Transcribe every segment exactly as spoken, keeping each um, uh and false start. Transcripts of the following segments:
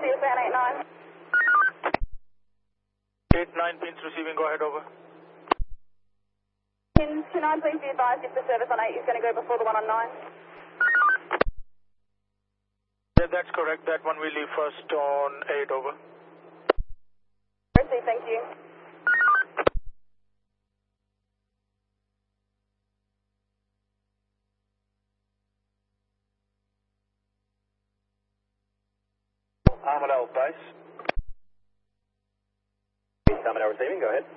C S N eight nine. eight nine pins receiving, go ahead, over. Pin two nine, please be advised if the service on eight is going to go before the one on nine. Yeah, that's correct. That one we leave first on eight, over. Receive, thank you. Armadale base. Armadale receiving, go ahead.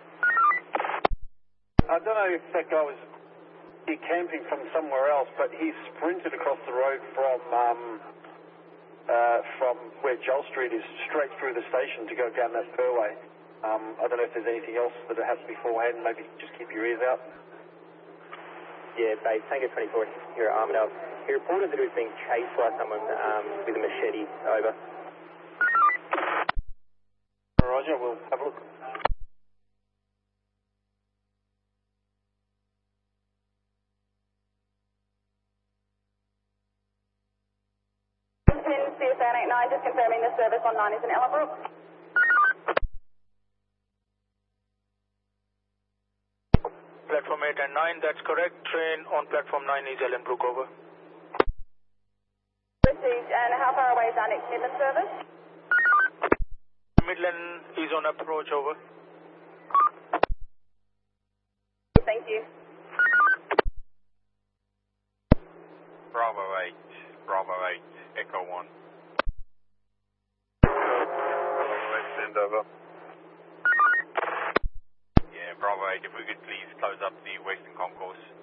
I don't know if that guy was camping from somewhere else, but he sprinted across the road from um, uh, from where Joel Street is straight through the station to go down that fairway. Um, I don't know if there's anything else that has beforehand. Maybe just keep your ears out. Yeah, base Tango twenty-four here at Armadale. He reported that he was being chased by someone um, with a machete. Over. Roger, we'll have a look. Pin C S N eight nine, just confirming the service on nine is in Ellenbrook. Platform eight and nine, that's correct. Train on platform nine is Ellenbrook, over. Received, and how far away is our next Midland service? Midland is on approach, over. Thank you. Bravo eight, Bravo eight, Echo one. Bravo eight, send over. Yeah, Bravo eight, if we could please close up the Western Concourse.